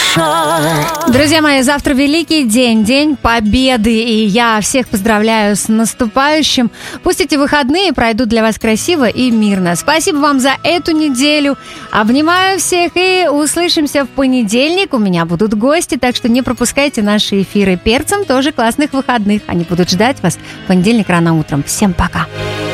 Друзья мои, завтра великий день, День Победы, и я всех поздравляю с наступающим. Пусть эти выходные пройдут для вас красиво и мирно. Спасибо вам за эту неделю. Обнимаю всех и услышимся в понедельник. У меня будут гости, так что не пропускайте наши эфиры. Перцам тоже классных выходных. Они будут ждать вас в понедельник рано утром. Всем пока.